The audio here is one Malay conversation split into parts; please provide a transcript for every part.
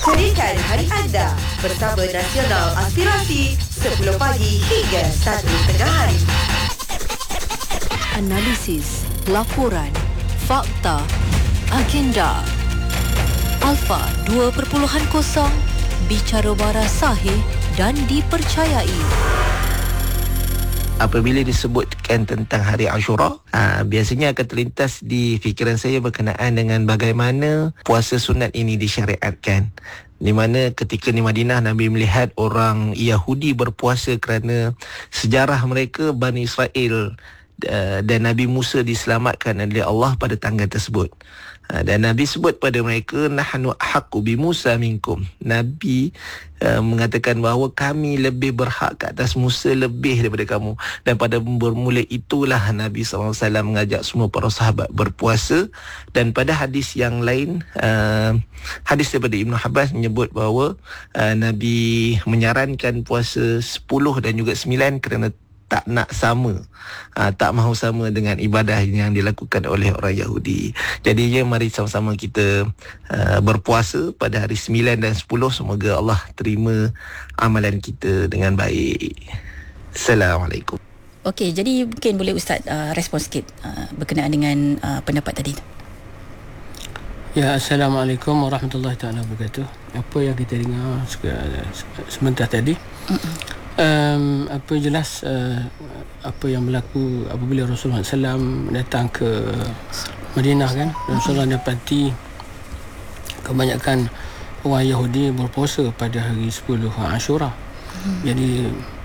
Jadikan hari anda bersama Nasional Aspirasi 10 pagi hingga 1 tengah hari. Analisis, laporan, fakta, agenda. Alpha 2.0, bicara waras sahih dan dipercayai. Apabila disebutkan tentang hari Ashura, biasanya akan terlintas di fikiran saya berkenaan dengan bagaimana puasa sunat ini disyariatkan. Di mana ketika di Madinah, Nabi melihat orang Yahudi berpuasa kerana sejarah mereka Bani Israel dan Nabi Musa diselamatkan oleh Allah pada tanggal tersebut. Dan Nabi sebut pada mereka, nahnu ahaqqu bi Musa minkum. Nabi mengatakan bahawa kami lebih berhak ke atas Musa lebih daripada kamu. Dan pada bermula itulah Nabi SAW mengajak semua para sahabat berpuasa. Dan pada hadis yang lain, hadis daripada Ibn Abbas menyebut bahawa Nabi menyarankan puasa 10 dan juga 9 kerana tak nak sama, tak mahu sama dengan ibadah yang dilakukan oleh orang Yahudi. Jadi mari sama-sama kita berpuasa pada hari 9 dan 10. Semoga Allah terima amalan kita dengan baik. Assalamualaikum. Okey, jadi mungkin boleh Ustaz respon sikit berkenaan dengan pendapat tadi. Ya, Assalamualaikum warahmatullahi taala wabarakatuh. Apa yang kita dengar sebentar tadi, apa jelas apa yang berlaku apabila Rasulullah SAW datang ke Madinah kan. Rasulullah dapati kebanyakan orang Yahudi berpuasa pada hari 10 Ashura. Jadi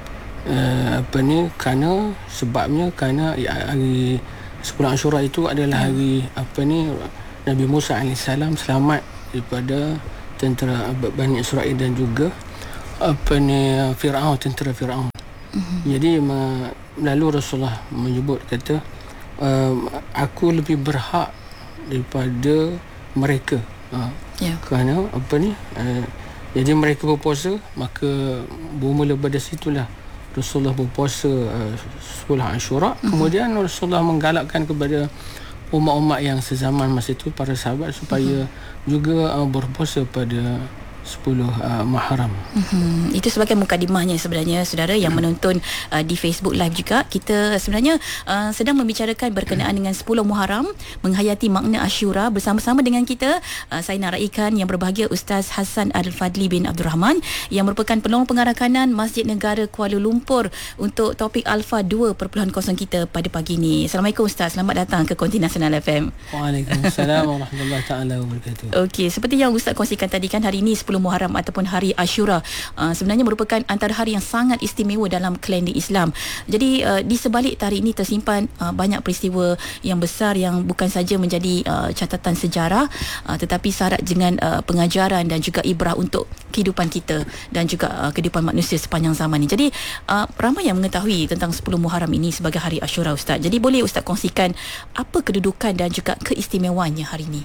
kerana sebabnya kerana hari 10 Ashura itu adalah hari Nabi Musa AS selamat daripada tentera Bani Israel dan juga Fir'aun, tentera Fir'aun. Jadi lalu Rasulullah menyebut, kata aku lebih berhak daripada mereka. Kerana jadi mereka berpuasa, maka bermula pada situlah Rasulullah berpuasa 10 Ashura. Kemudian Rasulullah menggalakkan kepada umat-umat yang sezaman masa itu, para sahabat, supaya juga berpuasa pada 10 Muharram. Itu sebagai mukadimahnya sebenarnya, saudara yang menonton di Facebook Live juga. Kita sebenarnya sedang membicarakan berkenaan dengan 10 Muharram, menghayati makna Ashura. Bersama-sama dengan kita, saya nak raikan yang berbahagia Ustaz Hassan Al-Fadli bin Abdul Rahman yang merupakan penolong pengarah kanan Masjid Negara Kuala Lumpur untuk topik Alpha 2.0 kita pada pagi ini. Assalamualaikum Ustaz, selamat datang ke Konti Nasional FM. Waalaikumsalam warahmatullahi taala wabarakatuh. Okey, seperti yang Ustaz kongsikan tadi kan, hari ini 10 Muharram ataupun hari Ashura sebenarnya merupakan antara hari yang sangat istimewa dalam kalender Islam. Jadi di sebalik tarikh ini tersimpan banyak peristiwa yang besar yang bukan saja menjadi catatan sejarah, tetapi syarat dengan pengajaran dan juga ibrah untuk kehidupan kita dan juga kehidupan manusia sepanjang zaman ini. Jadi ramai yang mengetahui tentang 10 Muharram ini sebagai hari Ashura, Ustaz. Jadi boleh Ustaz kongsikan apa kedudukan dan juga keistimewaannya hari ini?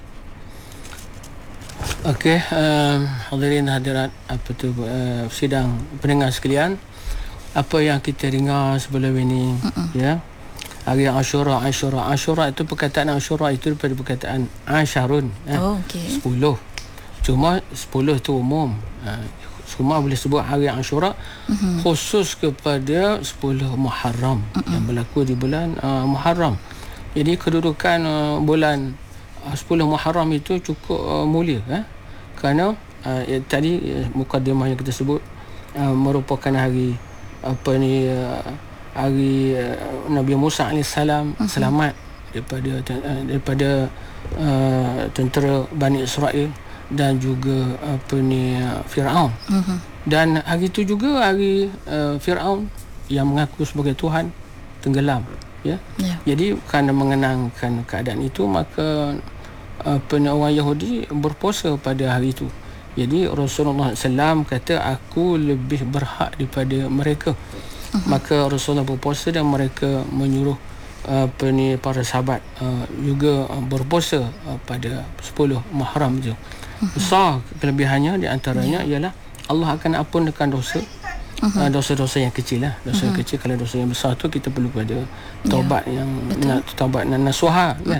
Okey, hadirin hadirat sidang pendengar sekalian, apa yang kita dengar sebelum ini, ya, hari Ashura itu, perkataan Ashura itu daripada perkataan Asharun, 10. Cuma 10 itu umum, semua boleh sebut hari Ashura, khusus kepada 10 Muharram yang berlaku di bulan Muharram. Jadi kedudukan bulan 10 Muharram itu cukup mulia, kerana tadi mukadimah yang kita sebut merupakan hari hari Nabi Musa AS selamat daripada tentera Bani Israel dan juga Fir'aun. Dan hari itu juga hari Fir'aun yang mengaku sebagai Tuhan tenggelam, ya. Jadi kerana mengenangkan keadaan itu, maka orang Yahudi berpuasa pada hari itu. Jadi Rasulullah SAW kata, aku lebih berhak daripada mereka. Maka Rasulullah berpuasa dan mereka menyuruh para sahabat juga berpuasa pada 10 Muharram itu. Besar kelebihannya di antaranya ialah Allah akan ampunkan dosa. Dosa-dosa yang kecil lah. Dosa yang kecil. Kalau dosa yang besar tu kita perlu pada taubat yang taubat nasuha, kan.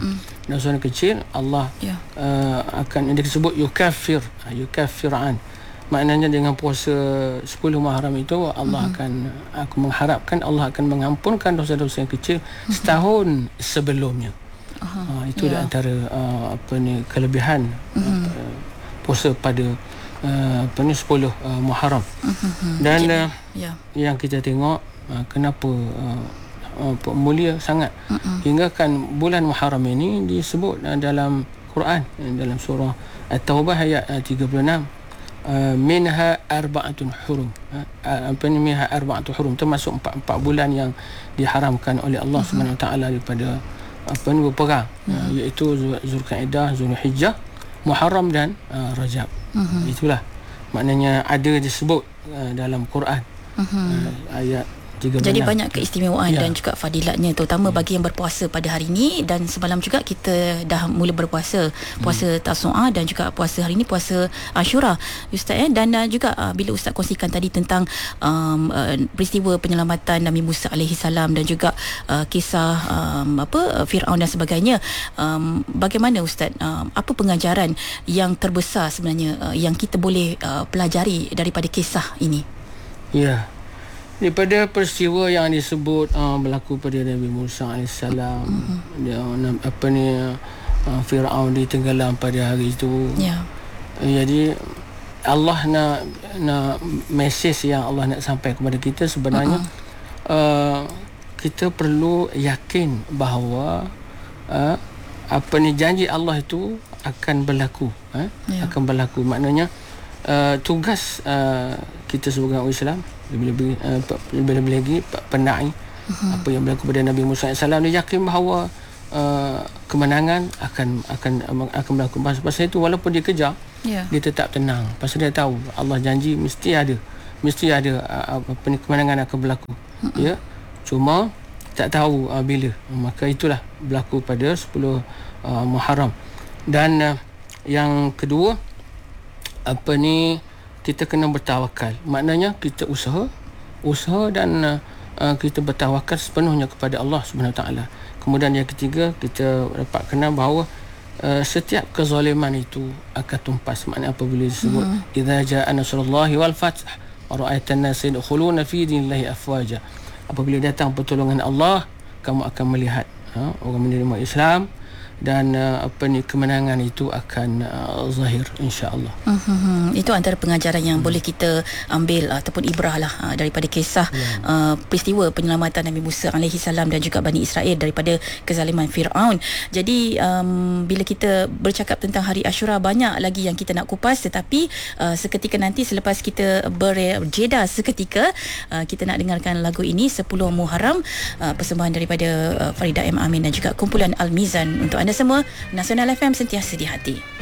dosa kecil, Allah akan disebut yukaffiran. Maknanya dengan puasa 10 Muharram itu Allah aku mengharapkan Allah akan mengampunkan dosa-dosa yang kecil setahun sebelumnya. Itu di antara kelebihan puasa pada 10 Muharram. Dan yang kita tengok kenapa mulia sangat hingga kan bulan Muharram ini disebut dalam Quran, dalam surah At-Taubah ayat 36, minha arba'atun hurum. Minha arba'atun hurum, termasuk 4 bulan yang diharamkan oleh Allah Subhanahu Wa Taala daripada berperang, iaitu Zulqa'dah, Zulhijjah, Muharram dan Rajab. Itulah maknanya ada disebut dalam Quran ayat 36. Jadi banyak keistimewaan dan juga fadilatnya, terutama bagi yang berpuasa pada hari ini. Dan semalam juga kita dah mula berpuasa, puasa Tasu'a dan juga puasa hari ini puasa Ashura, Ustaz. Dan juga bila Ustaz kongsikan tadi tentang peristiwa penyelamatan Nabi Musa alaihi salam dan juga kisah Firaun dan sebagainya, bagaimana Ustaz, apa pengajaran yang terbesar sebenarnya yang kita boleh pelajari daripada kisah ini? Daripada peristiwa yang disebut berlaku pada Nabi Musa AS, Firaun ditenggelam pada hari itu. Jadi Allah nak mesej yang Allah nak sampai kepada kita sebenarnya, kita perlu yakin bahawa janji Allah itu akan berlaku, akan berlaku. Maknanya tugas kita sebagai orang Islam lebih lagi penai apa yang berlaku pada Nabi Musa AS, dia yakin bahawa kemenangan akan berlaku. Pasal itu walaupun dia kejar, dia tetap tenang, pasal dia tahu Allah janji mesti ada kemenangan akan berlaku. Cuma tak tahu bila. Maka itulah berlaku pada 10 Muharram. Dan yang kedua, kita kena bertawakal. Maknanya kita usaha dan kita bertawakal sepenuhnya kepada Allah Subhanahu Wa Taala. Kemudian yang ketiga, kita dapat kenal bahawa setiap kezaliman itu akan tumpas. Maknanya apabila disebut idza jaa nasrullahi wal fath wa ra'aitan nasa yadkhuluna fi dinillahi afwaja, apabila datang pertolongan Allah, kamu akan melihat orang menerima Islam, dan kemenangan itu akan zahir, insya-Allah. Itu antara pengajaran yang boleh kita ambil ataupun ibrah lah daripada kisah peristiwa penyelamatan Nabi Musa alaihi salam dan juga Bani Israel daripada kezaliman Firaun. Jadi bila kita bercakap tentang hari Ashura, banyak lagi yang kita nak kupas, tetapi seketika nanti selepas kita berjeda seketika, kita nak dengarkan lagu ini 10 Muharram, persembahan daripada Farida M. Amin dan juga kumpulan Al Mizan untuk anda semua. Nasional FM, sentiasa di hati.